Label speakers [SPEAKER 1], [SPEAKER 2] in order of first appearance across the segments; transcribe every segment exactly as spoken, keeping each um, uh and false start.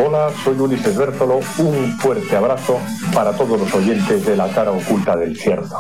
[SPEAKER 1] Hola, soy Ulises Bértolo. Un fuerte abrazo para todos los oyentes de La Cara Oculta del Cierzo.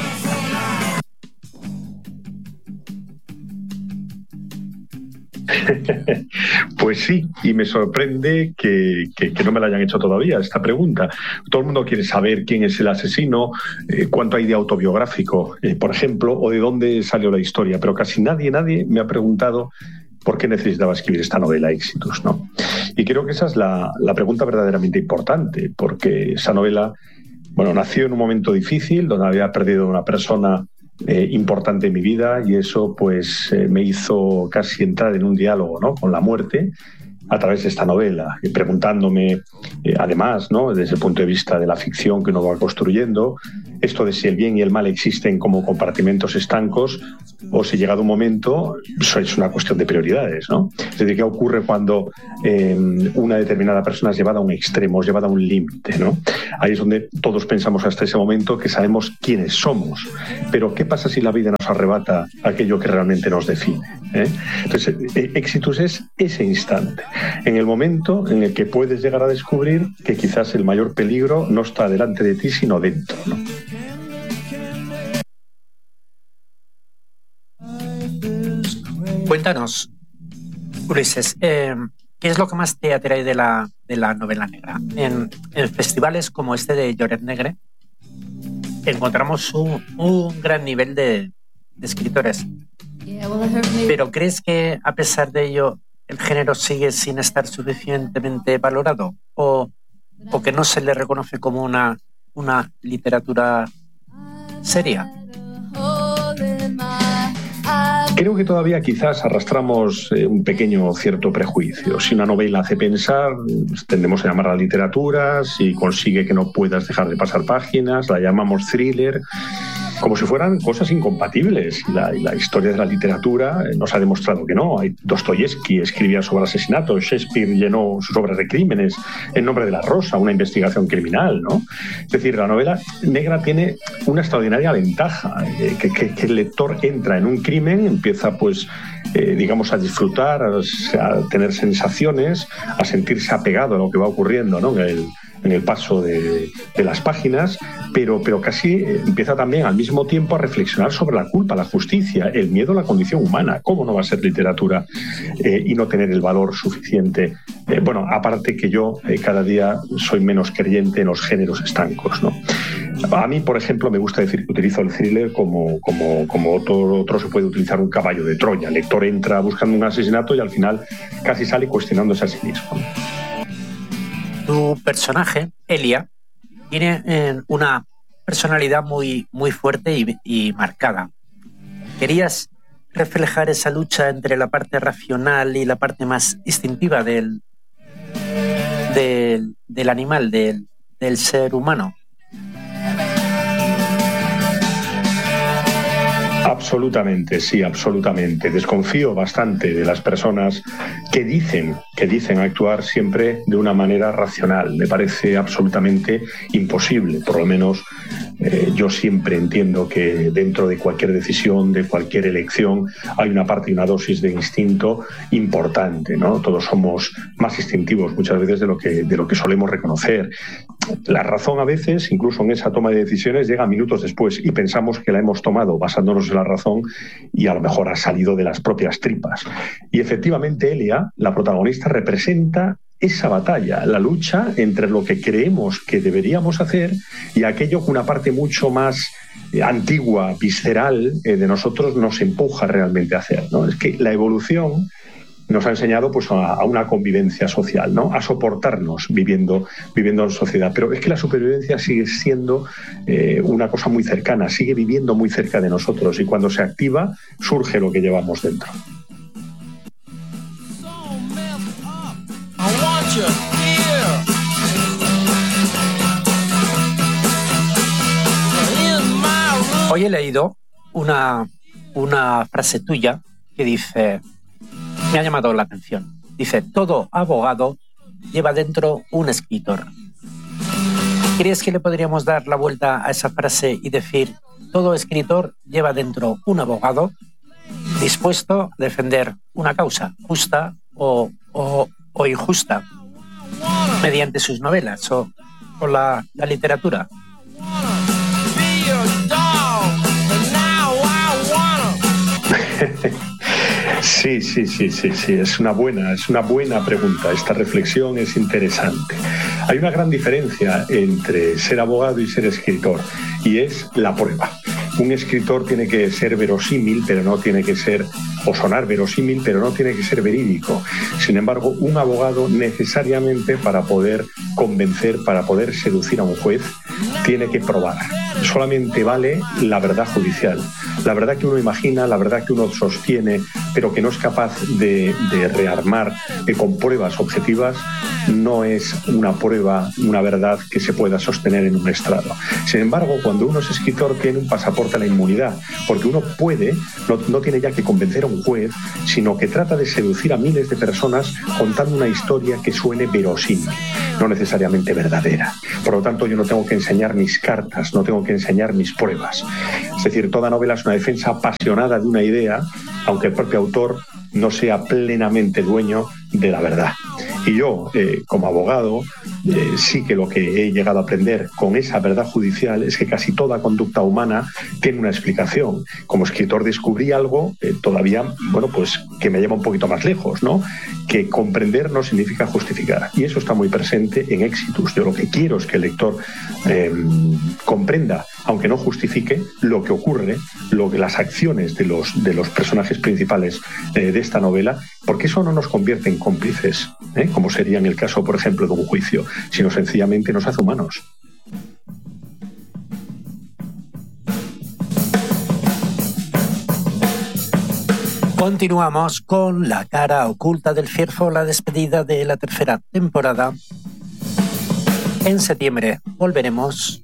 [SPEAKER 1] Pues sí, y me sorprende que, que, que no me la hayan hecho todavía esta pregunta. Todo el mundo quiere saber quién es el asesino, eh, cuánto hay de autobiográfico, eh, por ejemplo, o de dónde salió la historia, pero casi nadie, nadie me ha preguntado por qué necesitaba escribir esta novela Exitus, ¿no? Y creo que esa es la, la pregunta verdaderamente importante, porque esa novela, bueno, nació en un momento difícil, donde había perdido a una persona Eh, importante en mi vida, y eso pues eh, me hizo casi entrar en un diálogo, ¿no?, con la muerte a través de esta novela, y preguntándome eh, además, ¿no?, desde el punto de vista de la ficción que uno va construyendo, esto de si el bien y el mal existen como compartimentos estancos o si llegado un momento eso es una cuestión de prioridades, ¿no? Es decir, ¿qué ocurre cuando eh, una determinada persona es llevada a un extremo, es llevada a un límite, ¿no? Ahí es donde todos pensamos hasta ese momento que sabemos quiénes somos, pero ¿qué pasa si la vida nos arrebata aquello que realmente nos define? ¿eh? Entonces, eh, Exitus es ese instante, en el momento en el que puedes llegar a descubrir que quizás el mayor peligro no está delante de ti, sino dentro, ¿no?
[SPEAKER 2] Cuéntanos, Ulises, eh, ¿qué es lo que más te atrae de la, de la novela negra? En, en festivales como este de Lloret Negre encontramos un, un gran nivel de, de escritores. ¿Pero crees que a pesar de ello el género sigue sin estar suficientemente valorado? ¿O, o que no se le reconoce como una, una literatura seria?
[SPEAKER 1] Creo que todavía quizás arrastramos eh, un pequeño cierto prejuicio. Si una novela hace pensar, tendemos a llamarla literatura. Si consigue que no puedas dejar de pasar páginas, la llamamos thriller, como si fueran cosas incompatibles. Y la, y la historia de la literatura nos ha demostrado que no. Dostoyevsky escribía sobre asesinatos, Shakespeare llenó sus obras de crímenes, En nombre de la rosa, una investigación criminal, ¿no? Es decir, la novela negra tiene una extraordinaria ventaja, eh, que, que, que el lector entra en un crimen, empieza pues eh, digamos a disfrutar, a, a tener sensaciones, a sentirse apegado a lo que va ocurriendo, ¿no?, en el, en el paso de, de las páginas, pero, pero casi empieza también al mismo tiempo a reflexionar sobre la culpa, la justicia, el miedo a la condición humana. ¿Cómo no va a ser literatura eh, y no tener el valor suficiente? Eh, bueno, aparte que yo eh, cada día soy menos creyente en los géneros estancos, ¿no? A mí, por ejemplo, me gusta decir que utilizo el thriller como, como, como otro, otro se puede utilizar un caballo de Troya. El lector entra buscando un asesinato y al final casi sale cuestionándose a sí mismo.
[SPEAKER 2] Tu personaje, Elia, tiene eh, una personalidad muy, muy fuerte y, y marcada. ¿Querías reflejar esa lucha entre la parte racional y la parte más instintiva del, del, del animal, del, del ser humano?
[SPEAKER 1] Absolutamente, sí, absolutamente. Desconfío bastante de las personas que dicen, que dicen actuar siempre de una manera racional. Me parece absolutamente imposible. Por lo menos eh, yo siempre entiendo que dentro de cualquier decisión, de cualquier elección, hay una parte y una dosis de instinto importante, ¿no? Todos somos más instintivos muchas veces de lo que, de lo que solemos reconocer. La razón a veces, incluso en esa toma de decisiones, llega minutos después y pensamos que la hemos tomado basándonos en la razón y a lo mejor ha salido de las propias tripas. Y efectivamente Elia, la protagonista, representa esa batalla, la lucha entre lo que creemos que deberíamos hacer y aquello que una parte mucho más eh, antigua, visceral eh, de nosotros nos empuja realmente a hacer, ¿no? Es que la evolución nos ha enseñado pues a, a una convivencia social, ¿no?, a soportarnos viviendo, viviendo en sociedad. Pero es que la supervivencia sigue siendo eh, una cosa muy cercana, sigue viviendo muy cerca de nosotros, y cuando se activa surge lo que llevamos dentro.
[SPEAKER 2] Hoy he leído una, una frase tuya que dice, me ha llamado la atención. Dice, todo abogado lleva dentro un escritor. ¿Crees que le podríamos dar la vuelta a esa frase y decir, todo escritor lleva dentro un abogado dispuesto a defender una causa justa o, o, o injusta? mediante sus novelas o, o la, la literatura.
[SPEAKER 1] Sí, sí, sí, sí, sí, es una buena, es una buena pregunta. Esta reflexión es interesante. Hay una gran diferencia entre ser abogado y ser escritor, y es la prueba. Un escritor tiene que ser verosímil, pero no tiene que ser, o sonar verosímil, pero no tiene que ser verídico. Sin embargo, un abogado necesariamente, para poder convencer, para poder seducir a un juez, tiene que probar. Solamente vale la verdad judicial, la verdad que uno imagina, la verdad que uno sostiene, pero que no es capaz de, de rearmar eh, con pruebas objetivas. No es una prueba, una verdad que se pueda sostener en un estrado. Sin embargo, cuando uno es escritor, tiene un pasaporte a la inmunidad, porque uno puede, no, no tiene ya que convencer a un juez, sino que trata de seducir a miles de personas contando una historia que suene verosímil, no necesariamente verdadera. Por lo tanto, yo no tengo que enseñar mis cartas, no tengo que enseñar mis pruebas. Es decir, toda novela es una defensa apasionada de una idea, aunque el propio autor no sea plenamente dueño de la verdad. Y yo, eh, como abogado, eh, sí que lo que he llegado a aprender con esa verdad judicial es que casi toda conducta humana tiene una explicación. Como escritor descubrí algo eh, todavía, bueno, pues que me lleva un poquito más lejos, ¿no? Que comprender no significa justificar. Y eso está muy presente en Exitus. Yo lo que quiero es que el lector eh, comprenda, aunque no justifique, lo que ocurre, lo que las acciones de los, de los personajes principales eh, de esta novela, porque eso no nos convierte en cómplices, ¿eh? como sería en el caso, por ejemplo, de un juicio, sino sencillamente nos hace humanos.
[SPEAKER 2] Continuamos con La cara oculta del Fierzo, la despedida de la tercera temporada. En septiembre volveremos